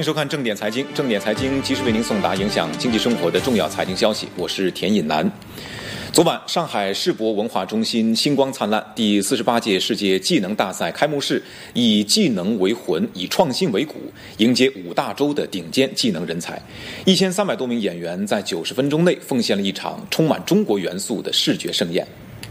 收看正点财经，正点财经及时为您送达影响经济生活的重要财经消息。我是田引南。昨晚，上海世博文化中心星光灿烂，第48届世界技能大赛开幕式以技能为魂，以创新为骨，迎接5大洲的顶尖技能人才。1300多名演员在90分钟内奉献了一场充满中国元素的视觉盛宴。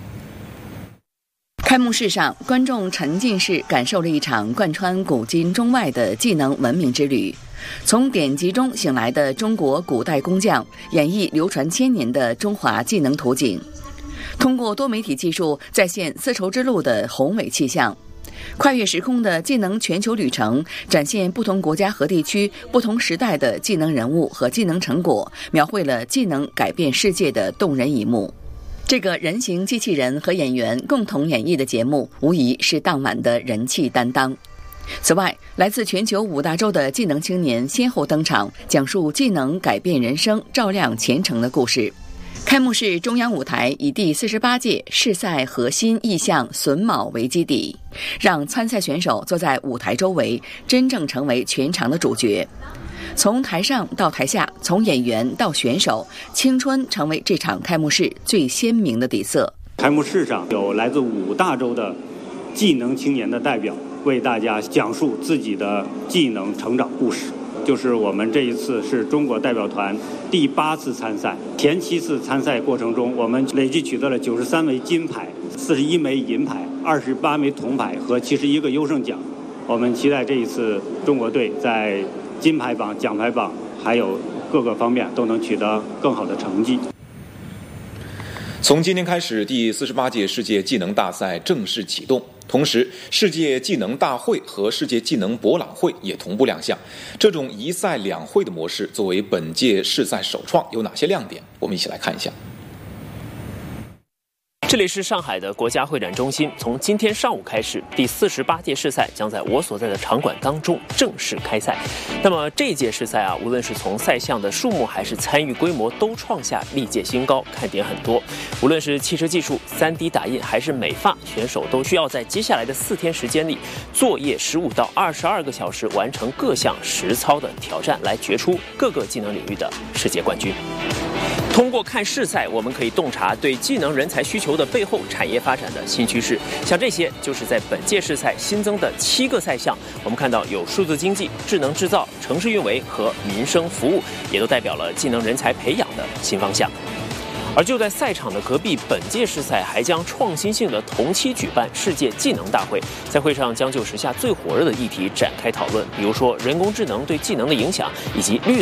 开幕式上，观众沉浸式感受了一场贯穿古今中外的技能文明之旅。从典籍中醒来的中国古代工匠，演绎流传千年的中华技能图景，通过多媒体技术再现丝绸之路的宏伟气象。跨越时空的技能全球旅程，展现不同国家和地区、不同时代的技能人物和技能成果，描绘了技能改变世界的动人一幕。这个人形机器人和演员共同演绎的节目，无疑是当晚的人气担当。此外，来自全球5大洲的技能青年先后登场，讲述技能改变人生、照亮前程的故事。开幕式中央舞台以第48届世赛核心意象榫卯为基底，让参赛选手坐在舞台周围，真正成为全场的主角。从台上到台下，从演员到选手，青春成为这场开幕式最鲜明的底色。 开幕式上有来自5大洲的技能青年的代表，为大家讲述自己的技能成长故事。就是我们这一次是中国代表团第8次参赛，前7次参赛过程中，我们累计取得了93枚金牌、41枚银牌、28枚铜牌和71个优胜奖。我们期待这一次中国队在金牌榜、奖牌榜还有各个方面都能取得更好的成绩。 从今天开始，第48届世界技能大赛正式启动，同时世界技能大会和世界技能博览会也同步亮相。这种一赛2会的模式作为本届世赛首创，有哪些亮点？我们一起来看一下。 这里是上海的国家会展中心，从今天上午开始，第48届世赛将在我所在的场馆当中正式开赛。那么这一届世赛无论是从赛项的数目还是参与规模，都创下历届新高，看点很多。无论是汽车技术、3D 打印还是美发，选手都需要在接下来的4天时间里，作业15到22个小时，完成各项实操的挑战，来决出各个技能领域的世界冠军。通过看世赛，我们可以洞察对技能人才需求的背后产业发展的新趋势。像这些就是在本届世赛新增的7个赛项，我们看到有数字经济、智能制造、城市运维和民生服务，也都代表了技能人才培养的新方向。而就在赛场的隔壁，本届世赛还将创新性的同期举办世界技能大会，在会上将就时下最火热的议题展开讨论，比如说人工智能对技能的影响，以及绿